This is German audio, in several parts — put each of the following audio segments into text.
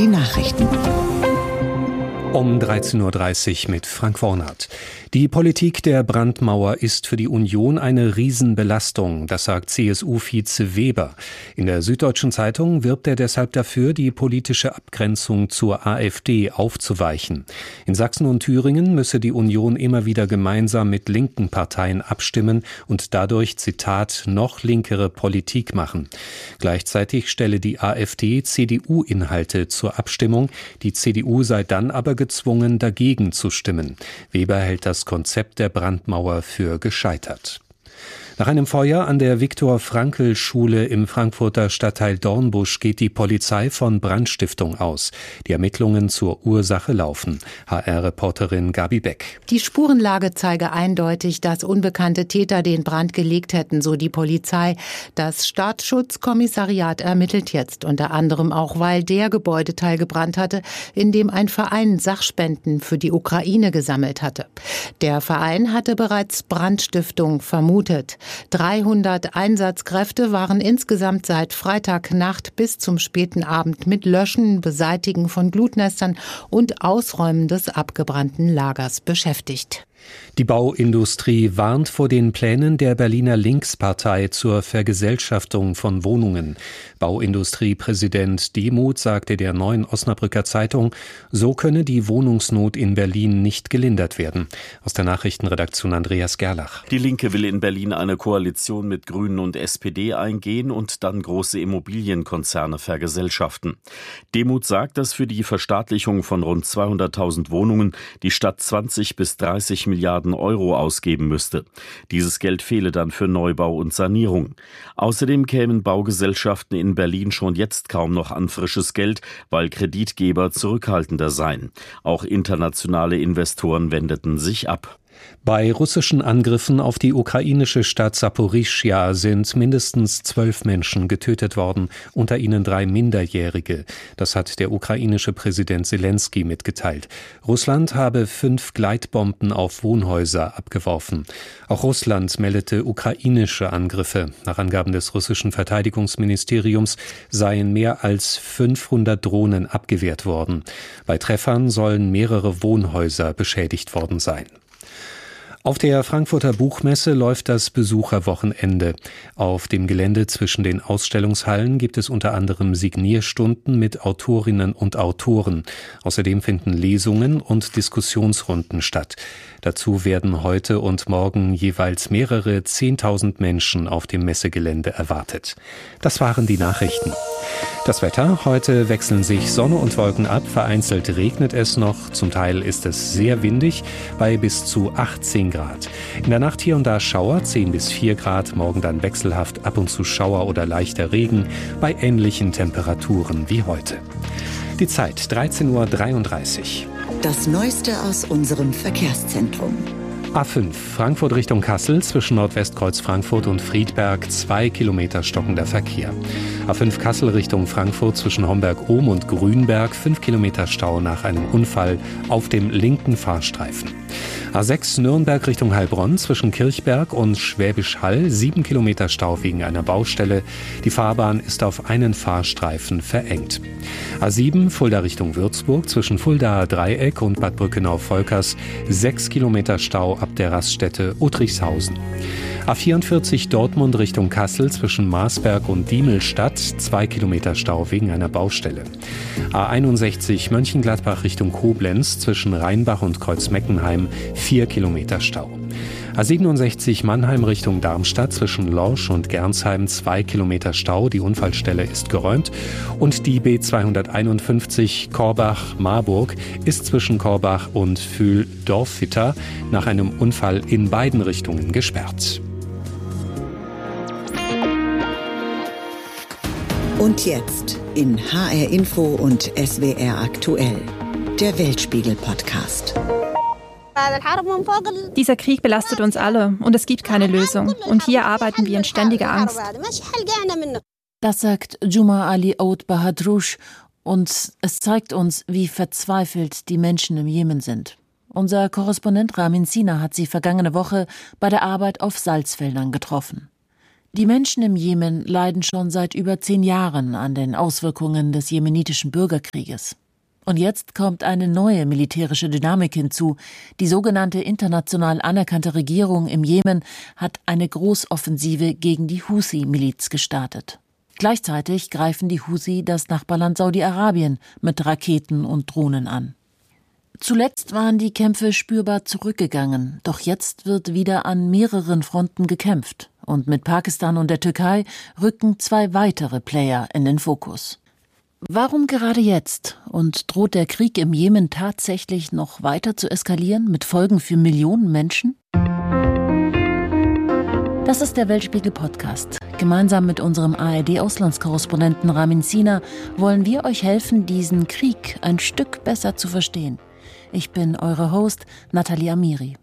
die Nachrichten. Um 13.30 Uhr mit Frank Wornert. Die Politik der Brandmauer ist für die Union eine Riesenbelastung, das sagt CSU-Vize Weber. In der Süddeutschen Zeitung wirbt er deshalb dafür, die politische Abgrenzung zur AfD aufzuweichen. In Sachsen und Thüringen müsse die Union immer wieder gemeinsam mit linken Parteien abstimmen und dadurch, Zitat, noch linkere Politik machen. Gleichzeitig stelle die AfD CDU-Inhalte zur Abstimmung. Die CDU sei dann aber gezwungen, dagegen zu stimmen. Weber hält das Konzept der Brandmauer für gescheitert. Nach einem Feuer an der Viktor-Frankl-Schule im Frankfurter Stadtteil Dornbusch geht die Polizei von Brandstiftung aus. Die Ermittlungen zur Ursache laufen. HR-Reporterin Gabi Beck. Die Spurenlage zeige eindeutig, dass unbekannte Täter den Brand gelegt hätten, so die Polizei. Das Staatsschutzkommissariat ermittelt jetzt, unter anderem auch, weil der Gebäudeteil gebrannt hatte, in dem ein Verein Sachspenden für die Ukraine gesammelt hatte. Der Verein hatte bereits Brandstiftung vermutet. 300 Einsatzkräfte waren insgesamt seit Freitagnacht bis zum späten Abend mit Löschen, Beseitigen von Glutnestern und Ausräumen des abgebrannten Lagers beschäftigt. Die Bauindustrie warnt vor den Plänen der Berliner Linkspartei zur Vergesellschaftung von Wohnungen. Bauindustriepräsident Demuth sagte der Neuen Osnabrücker Zeitung, so könne die Wohnungsnot in Berlin nicht gelindert werden. Aus der Nachrichtenredaktion Andreas Gerlach. Die Linke will in Berlin eine Koalition mit Grünen und SPD eingehen und dann große Immobilienkonzerne vergesellschaften. Demuth sagt, dass für die Verstaatlichung von rund 200.000 Wohnungen die Stadt 20 bis 30 Milliarden Euro ausgeben müsste. Dieses Geld fehle dann für Neubau und Sanierung. Außerdem kämen Baugesellschaften in Berlin schon jetzt kaum noch an frisches Geld, weil Kreditgeber zurückhaltender seien. Auch internationale Investoren wendeten sich ab. Bei russischen Angriffen auf die ukrainische Stadt Saporischschja sind mindestens 12 Menschen getötet worden, unter ihnen 3 Minderjährige. Das hat der ukrainische Präsident Selenskyj mitgeteilt. Russland habe 5 Gleitbomben auf Wohnhäuser abgeworfen. Auch Russland meldete ukrainische Angriffe. Nach Angaben des russischen Verteidigungsministeriums seien mehr als 500 Drohnen abgewehrt worden. Bei Treffern sollen mehrere Wohnhäuser beschädigt worden sein. Auf der Frankfurter Buchmesse läuft das Besucherwochenende. Auf dem Gelände zwischen den Ausstellungshallen gibt es unter anderem Signierstunden mit Autorinnen und Autoren. Außerdem finden Lesungen und Diskussionsrunden statt. Dazu werden heute und morgen jeweils mehrere 10.000 Menschen auf dem Messegelände erwartet. Das waren die Nachrichten. Das Wetter: Heute wechseln sich Sonne und Wolken ab, vereinzelt regnet es noch, zum Teil ist es sehr windig, bei bis zu 18 Grad. In der Nacht hier und da Schauer, 10 bis 4 Grad, morgen dann wechselhaft ab und zu Schauer oder leichter Regen, bei ähnlichen Temperaturen wie heute. Die Zeit 13.33 Uhr. Das Neueste aus unserem Verkehrszentrum. A5 Frankfurt Richtung Kassel zwischen Nordwestkreuz Frankfurt und Friedberg 2 Kilometer stockender Verkehr. A5 Kassel Richtung Frankfurt zwischen Homberg-Ohm und Grünberg 5 Kilometer Stau nach einem Unfall auf dem linken Fahrstreifen. A6 Nürnberg Richtung Heilbronn zwischen Kirchberg und Schwäbisch Hall 7 Kilometer Stau wegen einer Baustelle. Die Fahrbahn ist auf einen Fahrstreifen verengt. A7 Fulda Richtung Würzburg zwischen Fuldaer Dreieck und Bad Brückenau-Volkers 6 Kilometer Stau ab der Raststätte Uttrichshausen. A44 Dortmund Richtung Kassel zwischen Marsberg und Diemelstadt 2 Kilometer Stau wegen einer Baustelle. A61 Mönchengladbach Richtung Koblenz zwischen Rheinbach und Kreuzmeckenheim 4 Kilometer Stau. A67 Mannheim Richtung Darmstadt zwischen Lorsch und Gernsheim 2 Kilometer Stau, die Unfallstelle ist geräumt. Und die B251 Korbach-Marburg ist zwischen Korbach und Fühl-Dorfwitter nach einem Unfall in beiden Richtungen gesperrt. Und jetzt in HR Info und SWR aktuell, der Weltspiegel-Podcast. Dieser Krieg belastet uns alle und es gibt keine Lösung. Und hier arbeiten wir in ständiger Angst. Das sagt Juma Ali Oud Bahadrouche und es zeigt uns, wie verzweifelt die Menschen im Jemen sind. Unser Korrespondent Ramin Sina hat sie vergangene Woche bei der Arbeit auf Salzfeldern getroffen. Die Menschen im Jemen leiden schon seit über 10 Jahren an den Auswirkungen des jemenitischen Bürgerkrieges. Und jetzt kommt eine neue militärische Dynamik hinzu. Die sogenannte international anerkannte Regierung im Jemen hat eine Großoffensive gegen die Houthi-Miliz gestartet. Gleichzeitig greifen die Houthi das Nachbarland Saudi-Arabien mit Raketen und Drohnen an. Zuletzt waren die Kämpfe spürbar zurückgegangen, doch jetzt wird wieder an mehreren Fronten gekämpft. Und mit Pakistan und der Türkei rücken 2 weitere Player in den Fokus. Warum gerade jetzt? Und droht der Krieg im Jemen tatsächlich noch weiter zu eskalieren, mit Folgen für Millionen Menschen? Das ist der Weltspiegel-Podcast. Gemeinsam mit unserem ARD-Auslandskorrespondenten Ramin Sina wollen wir euch helfen, diesen Krieg ein Stück besser zu verstehen. Ich bin eure Host, Nathalie Amiri.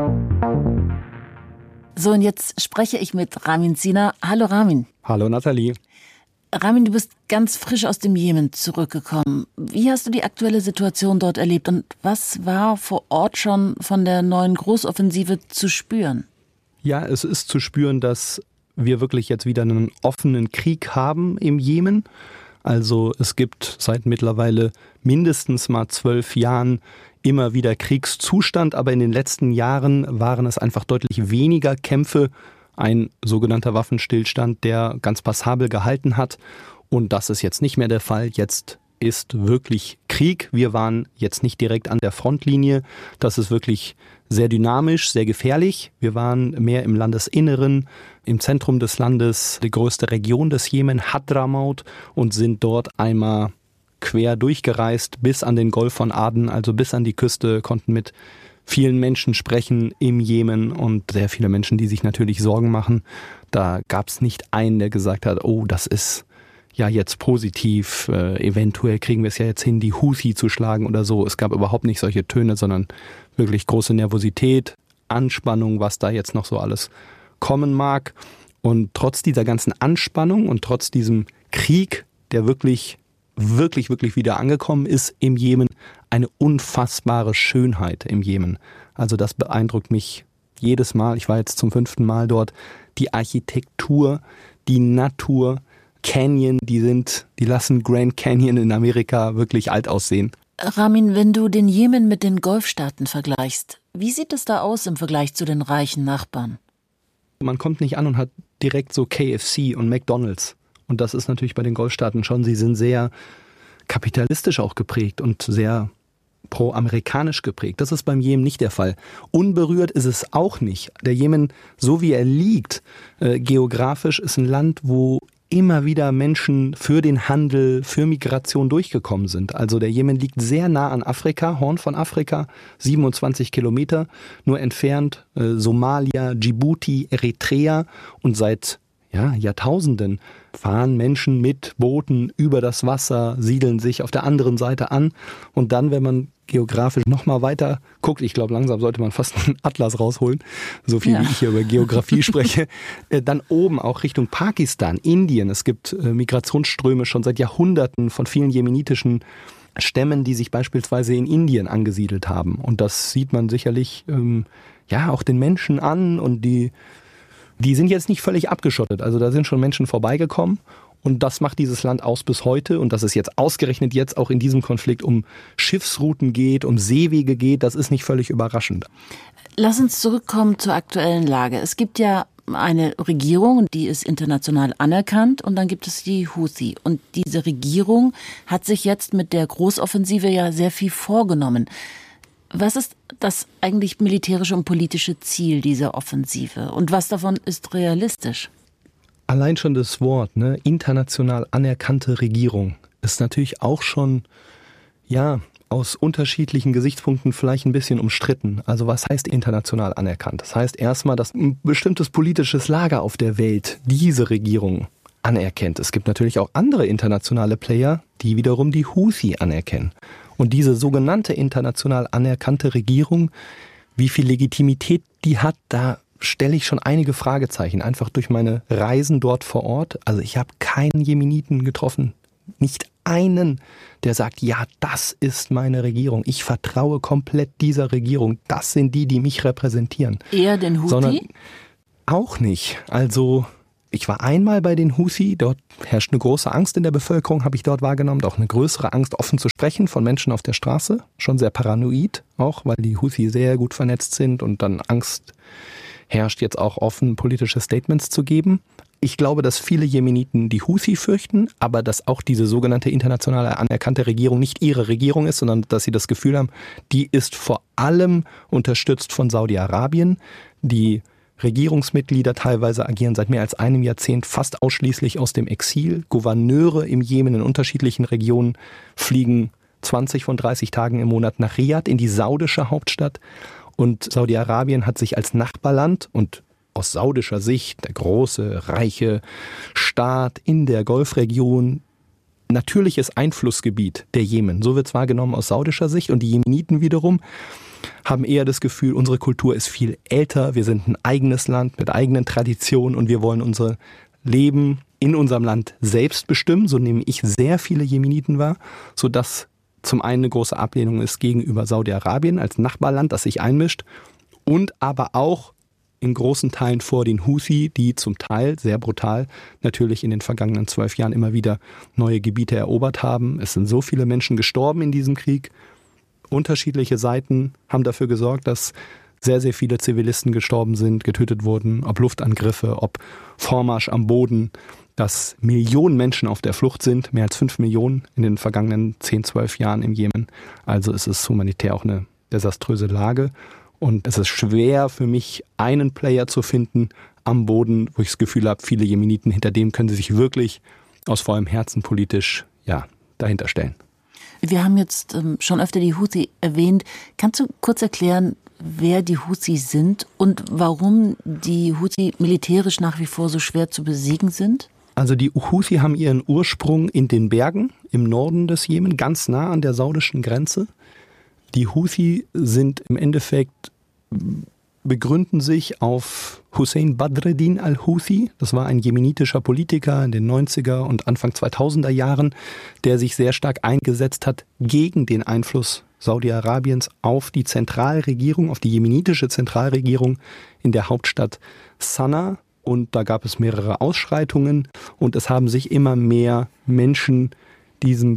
So, und jetzt spreche ich mit Ramin Sina. Hallo Ramin. Hallo Nathalie. Ramin, du bist ganz frisch aus dem Jemen zurückgekommen. Wie hast du die aktuelle Situation dort erlebt und was war vor Ort schon von der neuen Großoffensive zu spüren? Ja, es ist zu spüren, dass wir wirklich jetzt wieder einen offenen Krieg haben im Jemen. Also es gibt seit mittlerweile mindestens mal 12 Jahren immer wieder Kriegszustand, aber in den letzten Jahren waren es einfach deutlich weniger Kämpfe, ein sogenannter Waffenstillstand, der ganz passabel gehalten hat. Und das ist jetzt nicht mehr der Fall. Jetzt ist wirklich Krieg. Wir waren jetzt nicht direkt an der Frontlinie. Das ist wirklich sehr dynamisch, sehr gefährlich. Wir waren mehr im Landesinneren, im Zentrum des Landes, die größte Region des Jemen, Hadramaut, und sind dort einmal quer durchgereist bis an den Golf von Aden, also bis an die Küste, konnten mit vielen Menschen sprechen im Jemen und sehr viele Menschen, die sich natürlich Sorgen machen. Da gab es nicht einen, der gesagt hat, oh, das ist ja jetzt positiv, eventuell kriegen wir es ja jetzt hin, die Houthi zu schlagen oder so. Es gab überhaupt nicht solche Töne, sondern wirklich große Nervosität, Anspannung, was da jetzt noch so alles kommen mag. Und trotz dieser ganzen Anspannung und trotz diesem Krieg, der wirklich wieder angekommen ist im Jemen, eine unfassbare Schönheit im Jemen. Also das beeindruckt mich jedes Mal. Ich war jetzt zum 5. Mal dort. Die Architektur, die Natur, Canyon, die lassen Grand Canyon in Amerika wirklich alt aussehen. Ramin, wenn du den Jemen mit den Golfstaaten vergleichst, wie sieht es da aus im Vergleich zu den reichen Nachbarn? Man kommt nicht an und hat direkt so KFC und McDonald's. Und das ist natürlich bei den Golfstaaten schon, sie sind sehr kapitalistisch auch geprägt und sehr pro-amerikanisch geprägt. Das ist beim Jemen nicht der Fall. Unberührt ist es auch nicht. Der Jemen, so wie er liegt, geografisch ist ein Land, wo immer wieder Menschen für den Handel, für Migration durchgekommen sind. Also der Jemen liegt sehr nah an Afrika, Horn von Afrika, 27 Kilometer nur entfernt, Somalia, Djibouti, Eritrea, und seit Jahrtausenden fahren Menschen mit Booten über das Wasser, siedeln sich auf der anderen Seite an, und dann, wenn man geografisch noch mal weiter guckt, ich glaube, langsam sollte man fast einen Atlas rausholen, so viel wie ich hier über Geografie spreche, dann oben auch Richtung Pakistan, Indien. Es gibt Migrationsströme schon seit Jahrhunderten von vielen jemenitischen Stämmen, die sich beispielsweise in Indien angesiedelt haben. Und das sieht man sicherlich auch den Menschen an, und die sind jetzt nicht völlig abgeschottet. Also da sind schon Menschen vorbeigekommen, und das macht dieses Land aus bis heute. Und dass es jetzt ausgerechnet jetzt auch in diesem Konflikt um Schiffsrouten geht, um Seewege geht, das ist nicht völlig überraschend. Lass uns zurückkommen zur aktuellen Lage. Es gibt ja eine Regierung, die ist international anerkannt, und dann gibt es die Houthi. Und diese Regierung hat sich jetzt mit der Großoffensive ja sehr viel vorgenommen. Was ist das eigentlich militärische und politische Ziel dieser Offensive? Und was davon ist realistisch? Allein schon das Wort, international anerkannte Regierung, ist natürlich auch schon, aus unterschiedlichen Gesichtspunkten vielleicht ein bisschen umstritten. Also was heißt international anerkannt? Das heißt erstmal, dass ein bestimmtes politisches Lager auf der Welt diese Regierung anerkennt. Es gibt natürlich auch andere internationale Player, die wiederum die Houthi anerkennen. Und diese sogenannte international anerkannte Regierung, wie viel Legitimität die hat, da stelle ich schon einige Fragezeichen, einfach durch meine Reisen dort vor Ort. Also ich habe keinen Jemeniten getroffen, nicht einen, der sagt, ja, das ist meine Regierung. Ich vertraue komplett dieser Regierung. Das sind die mich repräsentieren. Eher den Houthi? Sondern auch nicht. Also Ich war einmal bei den Houthi, dort herrscht eine große Angst in der Bevölkerung, habe ich dort wahrgenommen, auch eine größere Angst, offen zu sprechen von Menschen auf der Straße, schon sehr paranoid auch, weil die Houthi sehr gut vernetzt sind und dann Angst herrscht, jetzt auch offen politische Statements zu geben. Ich glaube, dass viele Jemeniten die Houthi fürchten, aber dass auch diese sogenannte internationale anerkannte Regierung nicht ihre Regierung ist, sondern dass sie das Gefühl haben, die ist vor allem unterstützt von Saudi-Arabien. Die Regierungsmitglieder teilweise agieren seit mehr als einem Jahrzehnt fast ausschließlich aus dem Exil. Gouverneure im Jemen in unterschiedlichen Regionen fliegen 20 von 30 Tagen im Monat nach Riad in die saudische Hauptstadt. Und Saudi-Arabien hat sich als Nachbarland und aus saudischer Sicht der große, reiche Staat in der Golfregion, natürliches Einflussgebiet der Jemen. So wird es wahrgenommen aus saudischer Sicht. Und die Jemeniten wiederum haben eher das Gefühl, unsere Kultur ist viel älter, wir sind ein eigenes Land mit eigenen Traditionen und wir wollen unser Leben in unserem Land selbst bestimmen. So nehme ich sehr viele Jemeniten wahr, sodass zum einen eine große Ablehnung ist gegenüber Saudi-Arabien als Nachbarland, das sich einmischt, und aber auch in großen Teilen vor den Houthi, die zum Teil sehr brutal natürlich in den vergangenen 12 Jahren immer wieder neue Gebiete erobert haben. Es sind so viele Menschen gestorben in diesem Krieg. Unterschiedliche Seiten haben dafür gesorgt, dass sehr, sehr viele Zivilisten gestorben sind, getötet wurden, ob Luftangriffe, ob Vormarsch am Boden, dass Millionen Menschen auf der Flucht sind, mehr als 5 Millionen in den vergangenen 10, 12 Jahren im Jemen. Also es ist humanitär auch eine desaströse Lage. Und es ist schwer für mich, einen Player zu finden am Boden, wo ich das Gefühl habe, viele Jemeniten, hinter dem können sie sich wirklich aus vollem Herzen politisch dahinter stellen. Wir haben jetzt schon öfter die Houthi erwähnt. Kannst du kurz erklären, wer die Houthi sind und warum die Houthi militärisch nach wie vor so schwer zu besiegen sind? Also die Houthi haben ihren Ursprung in den Bergen im Norden des Jemen, ganz nah an der saudischen Grenze. Die Houthi sind im Endeffekt, begründen sich auf Hussein Badreddin al-Houthi. Das war ein jemenitischer Politiker in den 90er und Anfang 2000er Jahren, der sich sehr stark eingesetzt hat gegen den Einfluss Saudi-Arabiens auf die Zentralregierung, auf die jemenitische Zentralregierung in der Hauptstadt Sanaa. Und da gab es mehrere Ausschreitungen und es haben sich immer mehr Menschen diesem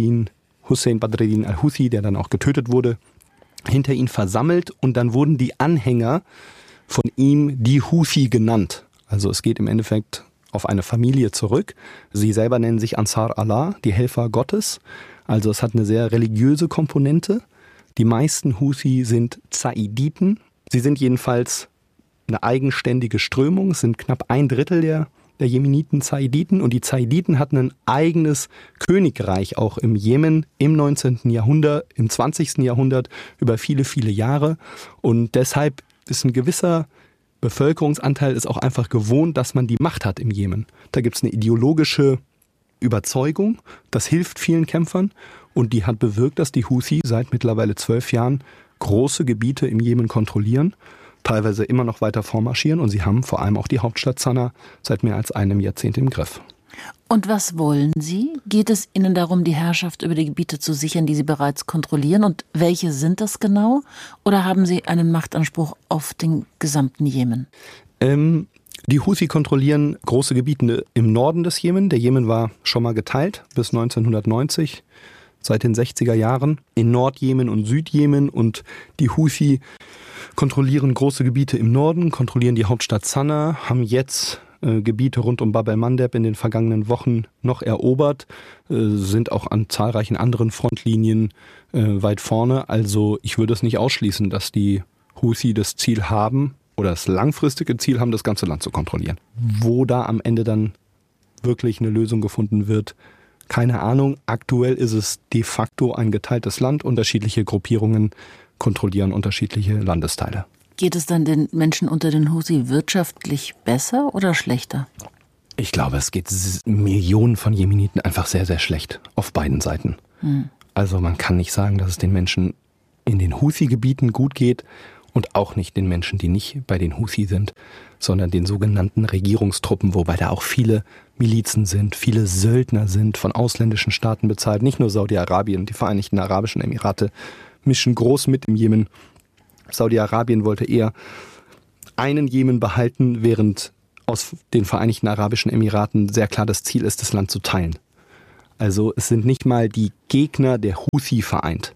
Hussein Badreddin al-Houthi, der dann auch getötet wurde, hinter ihn versammelt und dann wurden die Anhänger von ihm die Houthi genannt. Also es geht im Endeffekt auf eine Familie zurück. Sie selber nennen sich Ansar Allah, die Helfer Gottes. Also es hat eine sehr religiöse Komponente. Die meisten Houthi sind Zaiditen. Sie sind jedenfalls eine eigenständige Strömung. Es sind knapp 1/3 der Jemeniten Zaiditen und die Zaiditen hatten ein eigenes Königreich auch im Jemen im 19. Jahrhundert, im 20. Jahrhundert über viele, viele Jahre und deshalb ist ein gewisser Bevölkerungsanteil ist auch einfach gewohnt, dass man die Macht hat im Jemen. Da gibt es eine ideologische Überzeugung, das hilft vielen Kämpfern und die hat bewirkt, dass die Houthi seit mittlerweile 12 Jahren große Gebiete im Jemen kontrollieren, teilweise immer noch weiter vormarschieren und sie haben vor allem auch die Hauptstadt Sanaa seit mehr als einem Jahrzehnt im Griff. Und was wollen Sie? Geht es Ihnen darum, die Herrschaft über die Gebiete zu sichern, die Sie bereits kontrollieren? Und welche sind das genau? Oder haben Sie einen Machtanspruch auf den gesamten Jemen? Die Houthi kontrollieren große Gebiete im Norden des Jemen. Der Jemen war schon mal geteilt bis 1990, seit den 60er Jahren, in Nordjemen und Südjemen. Und die Houthi kontrollieren große Gebiete im Norden, kontrollieren die Hauptstadt Sanaa, haben jetzt Gebiete rund um Bab el-Mandeb in den vergangenen Wochen noch erobert, sind auch an zahlreichen anderen Frontlinien weit vorne. Also ich würde es nicht ausschließen, dass die Houthi das Ziel haben oder das langfristige Ziel haben, das ganze Land zu kontrollieren. Wo da am Ende dann wirklich eine Lösung gefunden wird, keine Ahnung. Aktuell ist es de facto ein geteiltes Land, unterschiedliche Gruppierungen kontrollieren unterschiedliche Landesteile. Geht es dann den Menschen unter den Houthi wirtschaftlich besser oder schlechter? Ich glaube, es geht Millionen von Jemeniten einfach sehr, sehr schlecht auf beiden Seiten. Also man kann nicht sagen, dass es den Menschen in den Houthi-Gebieten gut geht und auch nicht den Menschen, die nicht bei den Houthi sind, sondern den sogenannten Regierungstruppen, wobei da auch viele Milizen sind, viele Söldner sind, von ausländischen Staaten bezahlt, nicht nur Saudi-Arabien, die Vereinigten Arabischen Emirate mischen groß mit im Jemen. Saudi-Arabien wollte eher einen Jemen behalten, während aus den Vereinigten Arabischen Emiraten sehr klar das Ziel ist, das Land zu teilen. Also es sind nicht mal die Gegner der Houthi vereint.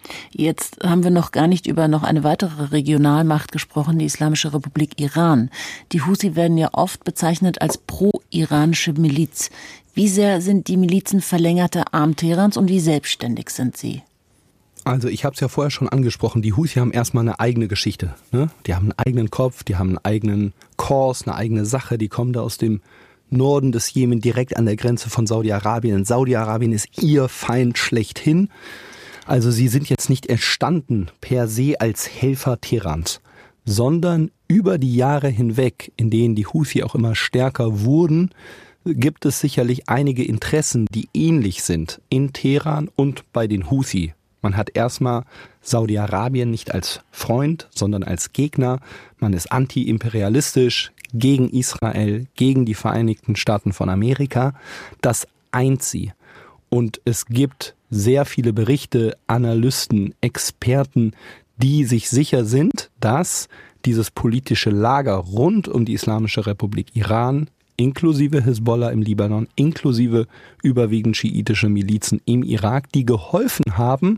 Jetzt haben wir noch gar nicht über noch eine weitere Regionalmacht gesprochen, die Islamische Republik Iran. Die Houthi werden ja oft bezeichnet als pro-iranische Miliz. Wie sehr sind die Milizen verlängerte Arm Teherans und wie selbstständig sind sie? Also ich habe es ja vorher schon angesprochen, die Houthi haben erstmal eine eigene Geschichte. Ne? Die haben einen eigenen Kopf, die haben einen eigenen Kurs, eine eigene Sache, die kommen da aus dem Norden des Jemen, direkt an der Grenze von Saudi-Arabien. Saudi-Arabien ist ihr Feind schlechthin. Also sie sind jetzt nicht entstanden per se als Helfer Teherans, sondern über die Jahre hinweg, in denen die Houthi auch immer stärker wurden, gibt es sicherlich einige Interessen, die ähnlich sind in Teheran und bei den Houthi. Man hat erstmal Saudi-Arabien nicht als Freund, sondern als Gegner. Man ist anti-imperialistisch, gegen Israel, gegen die Vereinigten Staaten von Amerika. Das eint sie. Und es gibt sehr viele Berichte, Analysten, Experten, die sich sicher sind, dass dieses politische Lager rund um die Islamische Republik Iran, inklusive Hisbollah im Libanon, inklusive überwiegend schiitische Milizen im Irak, die geholfen haben,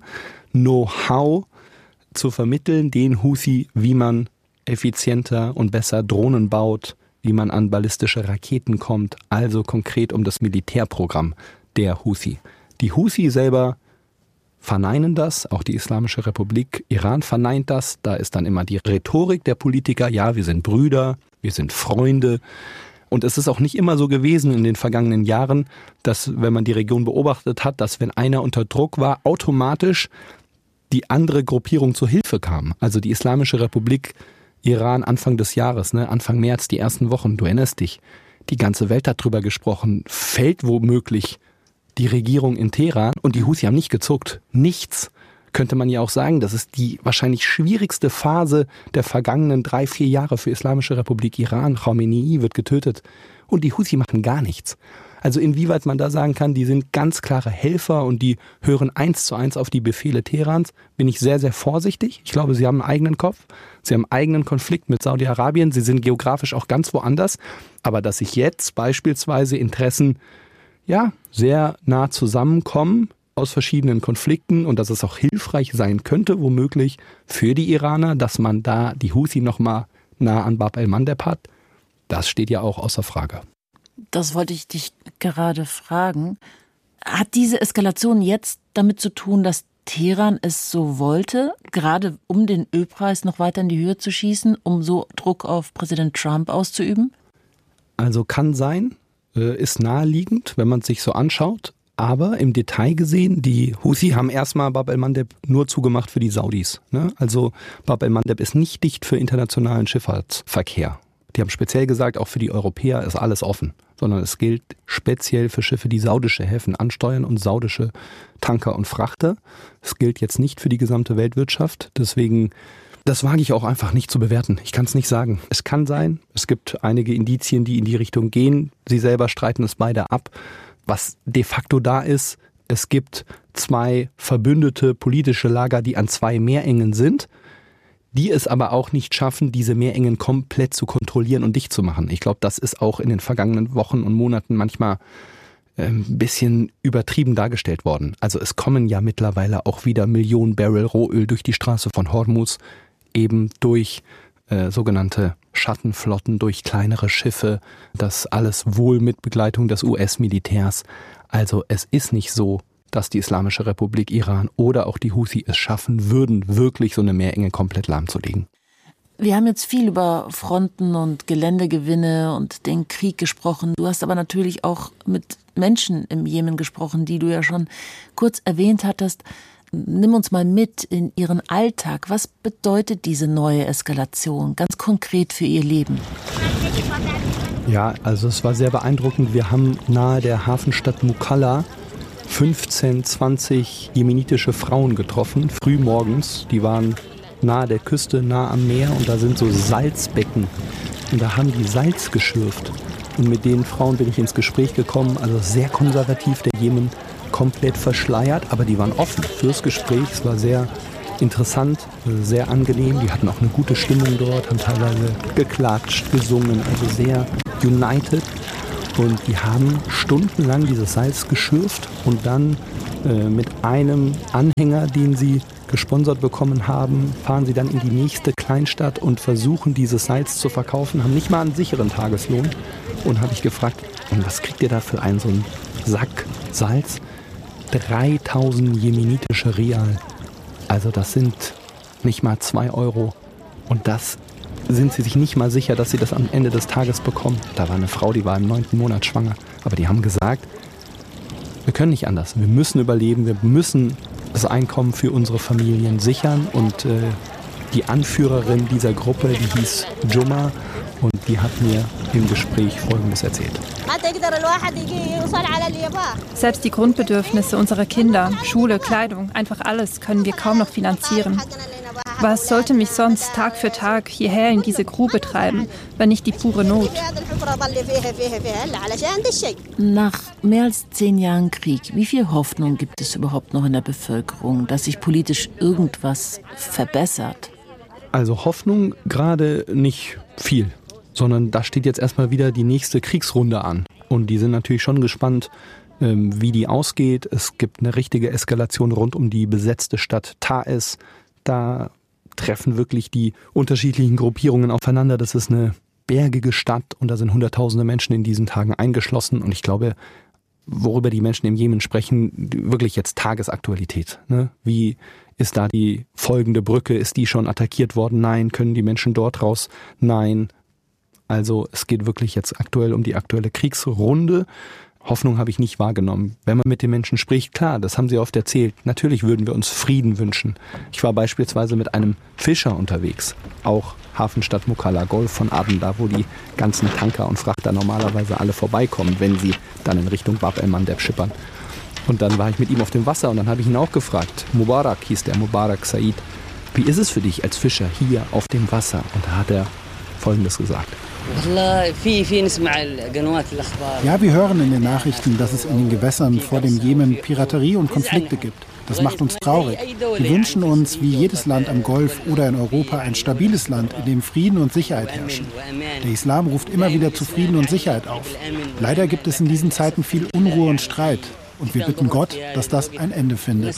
Know-how zu vermitteln, den Houthi, wie man effizienter und besser Drohnen baut, wie man an ballistische Raketen kommt, also konkret um das Militärprogramm der Houthi. Die Houthi selber verneinen das, auch die Islamische Republik Iran verneint das. Da ist dann immer die Rhetorik der Politiker, ja, wir sind Brüder, wir sind Freunde. Und es ist auch nicht immer so gewesen in den vergangenen Jahren, dass, wenn man die Region beobachtet hat, dass wenn einer unter Druck war, automatisch die andere Gruppierung zur Hilfe kam. Also die Islamische Republik Iran Anfang des Jahres, Anfang März, die ersten Wochen, du erinnerst dich, die ganze Welt hat drüber gesprochen, fällt womöglich die Regierung in Teheran und die Houthi haben nicht gezuckt. Nichts. Könnte man ja auch sagen, das ist die wahrscheinlich schwierigste Phase der vergangenen 3-4 Jahre für Islamische Republik Iran. Khamenei wird getötet und die Houthi machen gar nichts. Also inwieweit man da sagen kann, die sind ganz klare Helfer und die hören 1:1 auf die Befehle Teherans, bin ich sehr, sehr vorsichtig. Ich glaube, sie haben einen eigenen Kopf, sie haben einen eigenen Konflikt mit Saudi-Arabien, sie sind geografisch auch ganz woanders. Aber dass sich jetzt beispielsweise Interessen sehr nah zusammenkommen aus verschiedenen Konflikten und dass es auch hilfreich sein könnte, womöglich für die Iraner, dass man da die Houthi nochmal nah an Bab el-Mandeb hat, das steht ja auch außer Frage. Das wollte ich dich gerade fragen. Hat diese Eskalation jetzt damit zu tun, dass Teheran es so wollte, gerade um den Ölpreis noch weiter in die Höhe zu schießen, um so Druck auf Präsident Trump auszuüben? Also kann sein, ist naheliegend, wenn man es sich so anschaut. Aber im Detail gesehen, die Houthi haben erstmal Bab el-Mandeb nur zugemacht für die Saudis. Also Bab el-Mandeb ist nicht dicht für internationalen Schifffahrtsverkehr. Die haben speziell gesagt, auch für die Europäer ist alles offen, sondern es gilt speziell für Schiffe, die saudische Häfen ansteuern und saudische Tanker und Frachter. Es gilt jetzt nicht für die gesamte Weltwirtschaft, deswegen, das wage ich auch einfach nicht zu bewerten. Ich kann es nicht sagen. Es kann sein, es gibt einige Indizien, die in die Richtung gehen. Sie selber streiten es beide ab. Was de facto da ist, es gibt 2 verbündete politische Lager, die an 2 Meerengen sind, die es aber auch nicht schaffen, diese Meerengen komplett zu kontrollieren und dicht zu machen. Ich glaube, das ist auch in den vergangenen Wochen und Monaten manchmal ein bisschen übertrieben dargestellt worden. Also es kommen ja mittlerweile auch wieder Millionen Barrel Rohöl durch die Straße von Hormuz, eben durch sogenannte Schattenflotten, durch kleinere Schiffe, das alles wohl mit Begleitung des US-Militärs. Also es ist nicht so, dass die Islamische Republik Iran oder auch die Houthi es schaffen würden, wirklich so eine Meerenge komplett lahmzulegen. Wir haben jetzt viel über Fronten und Geländegewinne und den Krieg gesprochen. Du hast aber natürlich auch mit Menschen im Jemen gesprochen, die du ja schon kurz erwähnt hattest. Nimm uns mal mit in ihren Alltag. Was bedeutet diese neue Eskalation ganz konkret für ihr Leben? Ja, also es war sehr beeindruckend. Wir haben nahe der Hafenstadt Mukalla 15, 20 jemenitische Frauen getroffen, früh morgens. Die waren nahe der Küste, nah am Meer und da sind so Salzbecken. Und da haben die Salz geschürft. Und mit den Frauen bin ich ins Gespräch gekommen. Also sehr konservativ, der Jemen komplett verschleiert, aber die waren offen fürs Gespräch. Es war sehr interessant, sehr angenehm. Die hatten auch eine gute Stimmung dort, haben teilweise geklatscht, gesungen, also sehr United. Und die haben stundenlang dieses Salz geschürft und dann mit einem Anhänger, den sie gesponsert bekommen haben, fahren sie dann in die nächste Kleinstadt und versuchen, dieses Salz zu verkaufen, haben nicht mal einen sicheren Tageslohn. Und habe ich gefragt, und was kriegt ihr da für einen so einen Sack Salz? 3000 jemenitische Rial. Also das sind nicht mal 2 Euro. Und das sind sie sich nicht mal sicher, dass sie das am Ende des Tages bekommen. Da war eine Frau, die war im 9. Monat schwanger. Aber die haben gesagt, wir können nicht anders. Wir müssen überleben, wir müssen das Einkommen für unsere Familien sichern. Und die Anführerin dieser Gruppe, die hieß Juma, und die hat mir im Gespräch Folgendes erzählt. Selbst die Grundbedürfnisse unserer Kinder, Schule, Kleidung, einfach alles können wir kaum noch finanzieren. Was sollte mich sonst Tag für Tag hierher in diese Grube treiben, wenn nicht die pure Not? Nach mehr als 10 Jahren Krieg, wie viel Hoffnung gibt es überhaupt noch in der Bevölkerung, dass sich politisch irgendwas verbessert? Also Hoffnung gerade nicht viel, sondern da steht jetzt erstmal wieder die nächste Kriegsrunde an. Und die sind natürlich schon gespannt, wie die ausgeht. Es gibt eine richtige Eskalation rund um die besetzte Stadt Taiz. Da treffen wirklich die unterschiedlichen Gruppierungen aufeinander. Das ist eine bergige Stadt und da sind Hunderttausende Menschen in diesen Tagen eingeschlossen. Und ich glaube, worüber die Menschen im Jemen sprechen, wirklich jetzt Tagesaktualität. Ne? Wie ist da die folgende Brücke? Ist die schon attackiert worden? Nein. Können die Menschen dort raus? Nein. Also es geht wirklich jetzt aktuell um die aktuelle Kriegsrunde. Hoffnung habe ich nicht wahrgenommen. Wenn man mit den Menschen spricht, klar, das haben sie oft erzählt. Natürlich würden wir uns Frieden wünschen. Ich war beispielsweise mit einem Fischer unterwegs, auch Hafenstadt Mukalla, Golf von Aden, da wo die ganzen Tanker und Frachter normalerweise alle vorbeikommen, wenn sie dann in Richtung Bab el-Mandeb schippern. Und dann war ich mit ihm auf dem Wasser und dann habe ich ihn auch gefragt, Mubarak hieß der, Mubarak Said, wie ist es für dich als Fischer hier auf dem Wasser? Und da hat er Folgendes gesagt. Ja, wir hören in den Nachrichten, dass es in den Gewässern vor dem Jemen Piraterie und Konflikte gibt. Das macht uns traurig. Wir wünschen uns, wie jedes Land am Golf oder in Europa, ein stabiles Land, in dem Frieden und Sicherheit herrschen. Der Islam ruft immer wieder zu Frieden und Sicherheit auf. Leider gibt es in diesen Zeiten viel Unruhe und Streit. Und wir bitten Gott, dass das ein Ende findet.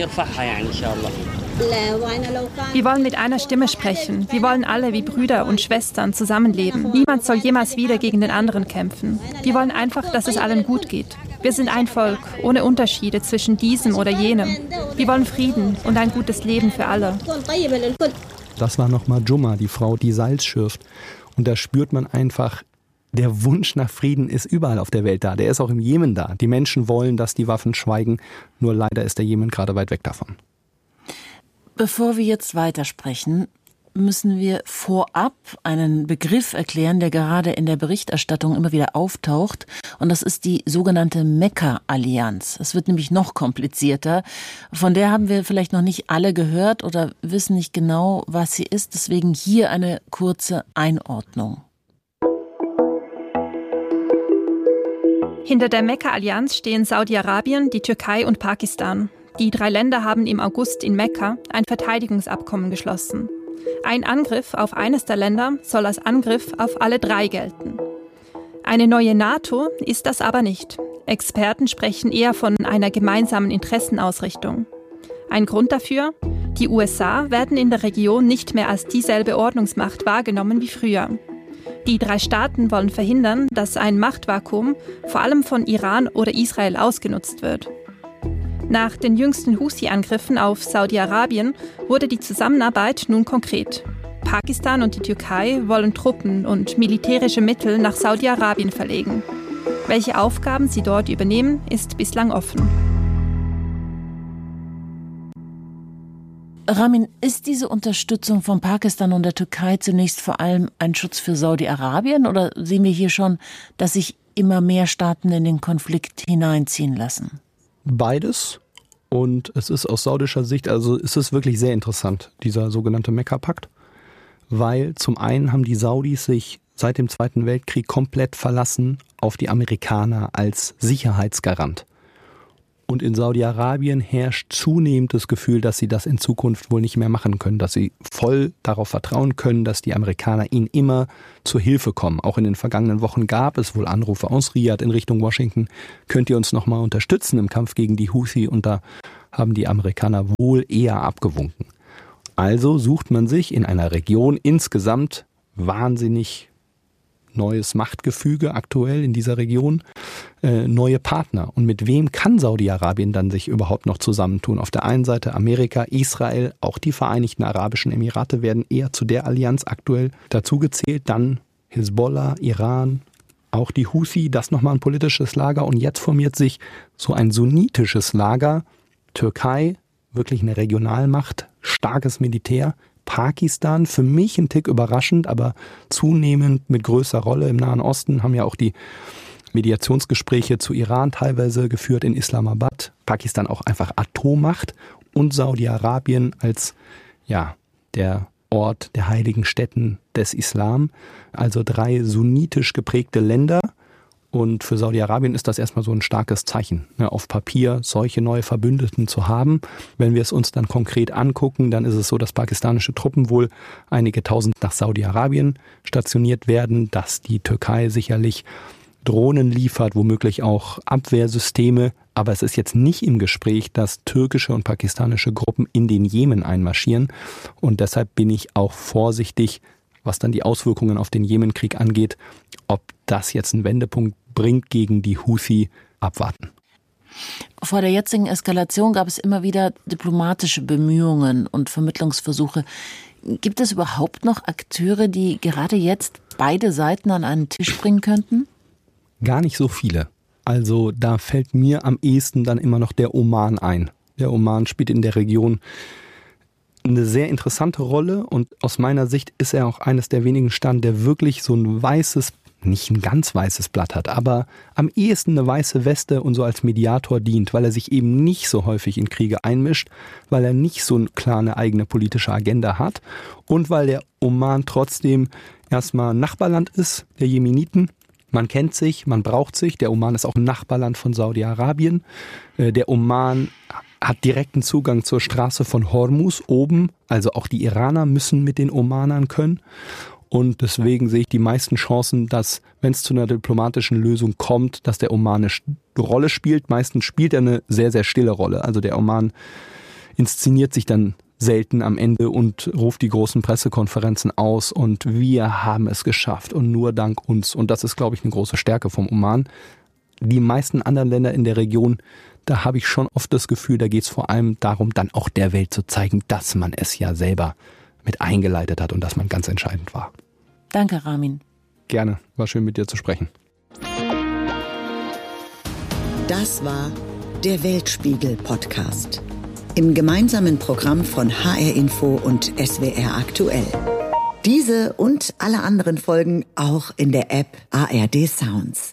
Wir wollen mit einer Stimme sprechen. Wir wollen alle wie Brüder und Schwestern zusammenleben. Niemand soll jemals wieder gegen den anderen kämpfen. Wir wollen einfach, dass es allen gut geht. Wir sind ein Volk, ohne Unterschiede zwischen diesem oder jenem. Wir wollen Frieden und ein gutes Leben für alle. Das war nochmal Juma, die Frau, die Salz schürft. Und da spürt man einfach, der Wunsch nach Frieden ist überall auf der Welt da. Der ist auch im Jemen da. Die Menschen wollen, dass die Waffen schweigen. Nur leider ist der Jemen gerade weit weg davon. Bevor wir jetzt weitersprechen, müssen wir vorab einen Begriff erklären, der gerade in der Berichterstattung immer wieder auftaucht. Und das ist die sogenannte Mekka-Allianz. Es wird nämlich noch komplizierter. Von der haben wir vielleicht noch nicht alle gehört oder wissen nicht genau, was sie ist. Deswegen hier eine kurze Einordnung. Hinter der Mekka-Allianz stehen Saudi-Arabien, die Türkei und Pakistan. Die 3 Länder haben im August in Mekka ein Verteidigungsabkommen geschlossen. Ein Angriff auf eines der Länder soll als Angriff auf alle 3 gelten. Eine neue NATO ist das aber nicht. Experten sprechen eher von einer gemeinsamen Interessenausrichtung. Ein Grund dafür? Die USA werden in der Region nicht mehr als dieselbe Ordnungsmacht wahrgenommen wie früher. Die 3 Staaten wollen verhindern, dass ein Machtvakuum vor allem von Iran oder Israel ausgenutzt wird. Nach den jüngsten Houthi-Angriffen auf Saudi-Arabien wurde die Zusammenarbeit nun konkret. Pakistan und die Türkei wollen Truppen und militärische Mittel nach Saudi-Arabien verlegen. Welche Aufgaben sie dort übernehmen, ist bislang offen. Ramin, ist diese Unterstützung von Pakistan und der Türkei zunächst vor allem ein Schutz für Saudi-Arabien oder sehen wir hier schon, dass sich immer mehr Staaten in den Konflikt hineinziehen lassen? Beides. Und es ist aus saudischer Sicht, also es ist wirklich sehr interessant, dieser sogenannte Mekka-Pakt, weil zum einen haben die Saudis sich seit dem Zweiten Weltkrieg komplett verlassen auf die Amerikaner als Sicherheitsgarant. Und in Saudi-Arabien herrscht zunehmend das Gefühl, dass sie das in Zukunft wohl nicht mehr machen können, dass sie voll darauf vertrauen können, dass die Amerikaner ihnen immer zur Hilfe kommen. Auch in den vergangenen Wochen gab es wohl Anrufe aus Riyadh in Richtung Washington. Könnt ihr uns nochmal unterstützen im Kampf gegen die Houthi? Und da haben die Amerikaner wohl eher abgewunken. Also sucht man sich in einer Region insgesamt wahnsinnig neues Machtgefüge aktuell in dieser Region, neue Partner. Und mit wem kann Saudi-Arabien dann sich überhaupt noch zusammentun? Auf der einen Seite Amerika, Israel, auch die Vereinigten Arabischen Emirate werden eher zu der Allianz aktuell dazugezählt. Dann Hisbollah, Iran, auch die Houthi, das nochmal ein politisches Lager. Und jetzt formiert sich so ein sunnitisches Lager. Türkei, wirklich eine Regionalmacht, starkes Militär. Pakistan, für mich ein Tick überraschend, aber zunehmend mit größerer Rolle im Nahen Osten, haben ja auch die Mediationsgespräche zu Iran teilweise geführt in Islamabad. Pakistan auch einfach Atommacht und Saudi-Arabien als der Ort der heiligen Stätten des Islam. Also 3 sunnitisch geprägte Länder. Und für Saudi-Arabien ist das erstmal so ein starkes Zeichen, auf Papier solche neue Verbündeten zu haben. Wenn wir es uns dann konkret angucken, dann ist es so, dass pakistanische Truppen wohl einige tausend nach Saudi-Arabien stationiert werden, dass die Türkei sicherlich Drohnen liefert, womöglich auch Abwehrsysteme. Aber es ist jetzt nicht im Gespräch, dass türkische und pakistanische Gruppen in den Jemen einmarschieren. Und deshalb bin ich auch vorsichtig, was dann die Auswirkungen auf den Jemenkrieg angeht, ob das jetzt einen Wendepunkt bringt gegen die Houthi, abwarten. Vor der jetzigen Eskalation gab es immer wieder diplomatische Bemühungen und Vermittlungsversuche. Gibt es überhaupt noch Akteure, die gerade jetzt beide Seiten an einen Tisch bringen könnten? Gar nicht so viele. Also da fällt mir am ehesten dann immer noch der Oman ein. Der Oman spielt in der Region eine sehr interessante Rolle und aus meiner Sicht ist er auch eines der wenigen Staaten, der wirklich so ein weißes, nicht ein ganz weißes Blatt hat, aber am ehesten eine weiße Weste und so als Mediator dient, weil er sich eben nicht so häufig in Kriege einmischt, weil er nicht so klar eine eigene politische Agenda hat und weil der Oman trotzdem erstmal Nachbarland ist, der Jemeniten. Man kennt sich, man braucht sich. Der Oman ist auch ein Nachbarland von Saudi-Arabien. Der Oman hat direkten Zugang zur Straße von Hormuz oben. Also auch die Iraner müssen mit den Omanern können. Und deswegen sehe ich die meisten Chancen, dass, wenn es zu einer diplomatischen Lösung kommt, dass der Oman eine Rolle spielt. Meistens spielt er eine sehr, sehr stille Rolle. Also der Oman inszeniert sich dann selten am Ende und ruft die großen Pressekonferenzen aus und wir haben es geschafft und nur dank uns. Und das ist, glaube ich, eine große Stärke vom Oman. Die meisten anderen Länder in der Region, da habe ich schon oft das Gefühl, da geht es vor allem darum, dann auch der Welt zu zeigen, dass man es ja selber mit eingeleitet hat und dass man ganz entscheidend war. Danke, Ramin. Gerne, war schön mit dir zu sprechen. Das war der Weltspiegel-Podcast. Im gemeinsamen Programm von HR Info und SWR Aktuell. Diese und alle anderen Folgen auch in der App ARD Sounds.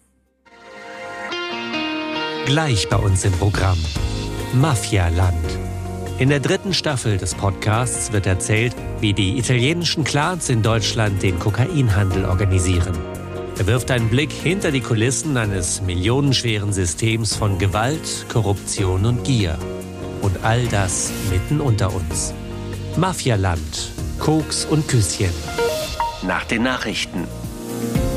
Gleich bei uns im Programm Mafialand. In der 3. Staffel des Podcasts wird erzählt, wie die italienischen Clans in Deutschland den Kokainhandel organisieren. Er wirft einen Blick hinter die Kulissen eines millionenschweren Systems von Gewalt, Korruption und Gier. Und all das mitten unter uns. Mafialand, Koks und Küsschen. Nach den Nachrichten.